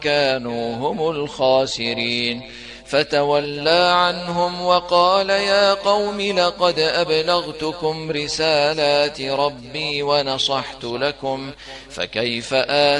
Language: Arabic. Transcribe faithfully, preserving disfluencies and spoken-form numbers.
كانوا هم الخاسرين. فتولى عنهم وقال يا قوم لقد أبلغتكم رسالات ربي ونصحت لكم فكيف آتي